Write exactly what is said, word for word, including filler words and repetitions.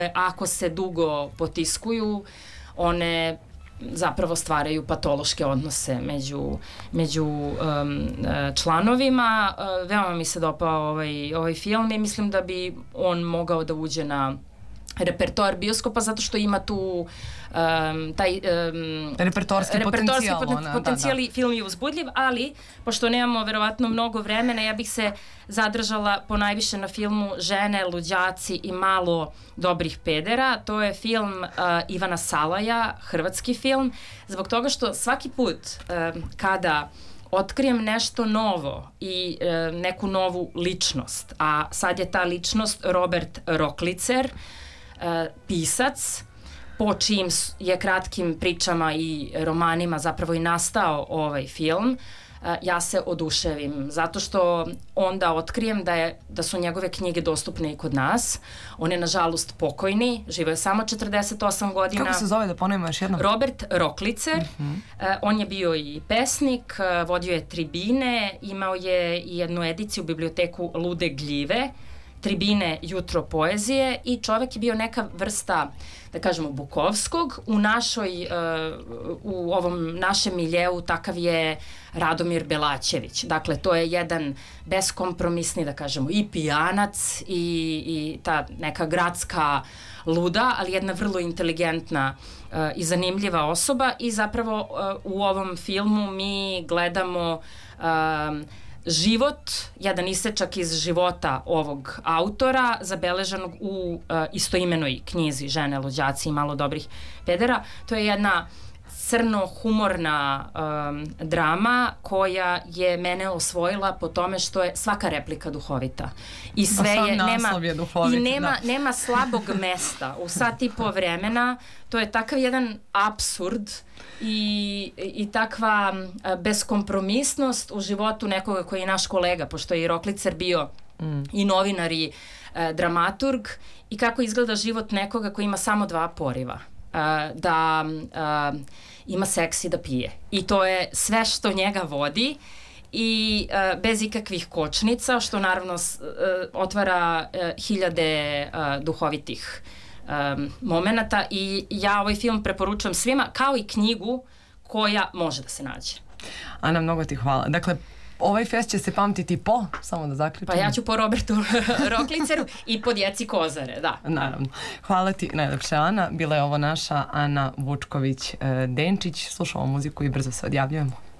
ako se dugo potiskuju, one zapravo stvaraju patološke odnose među, među um, članovima. Uh, veoma mi se dopao ovaj, ovaj film i mislim da bi on mogao da uđe na repertoar bioskopa zato što ima tu um, taj um, repertorski, repertorski potencijal, pot, ona, potencijal da, i da. film je uzbudljiv, ali pošto nemamo verovatno mnogo vremena, ja bih se zadržala ponajviše na filmu Žene, luđaci i malo dobrih pedera. To je film uh, Ivana Salaja, hrvatski film, zbog toga što svaki put uh, kada otkrijem nešto novo i e, neku novu ličnost, a sad je ta ličnost Robert Roklicer, e, pisac, po čijim je kratkim pričama i romanima zapravo i nastao ovaj film, e, ja se oduševim, zato što onda otkrijem da, je, da su njegove knjige dostupne i kod nas. On je nažalost pokojni, živio je samo četrdeset osam godina. Kako se zove, da ponovimo još jednom? Robert Roklicer. Uh-huh. e, on je bio i pesnik, vodio je tribine, imao je i jednu ediciju u biblioteku Lude gljive, tribine Jutro poezije, i čovek je bio neka vrsta, da kažemo, Bukovskog. U našoj, uh, u ovom našem miljeu takav je Radomir Belačević. Dakle, to je jedan beskompromisni, da kažemo, i pijanac i, i ta neka gradska luda, ali jedna vrlo inteligentna uh, i zanimljiva osoba, i zapravo uh, u ovom filmu mi gledamo uh, život, jedan isečak iz života ovog autora, zabeleženog u uh, istoimenoj knjizi Žene, luđaci i malo dobrih pedera. To je jedna crno-humorna um, drama koja je mene osvojila po tome što je svaka replika duhovita. I sve je, nema, je duhovit, i nema, da. nema slabog mesta. U sat i po vremena to je takav jedan apsurd i, i takva beskompromisnost u životu nekoga koji je naš kolega, pošto je i Roklicer bio mm. i novinar i e, dramaturg, i kako izgleda život nekoga koji ima samo dva poriva. E, da e, ima seks i da pije. I to je sve što njega vodi, i e, bez ikakvih kočnica, što naravno s, e, otvara e, hiljade e, duhovitih Um, momenata, i ja ovaj film preporučujem svima, kao i knjigu koja može da se nađe. Ana, mnogo ti hvala. Dakle, ovaj fest će se pamtiti po, samo da zaključim. Pa ja ću po Robertu Rokliceru i po djeci Kozare, da. Naravno. Hvala ti najlepše, Ana. Bila je ovo naša Ana Vučković-Denčić. Slušamo muziku i brzo se odjavljujemo.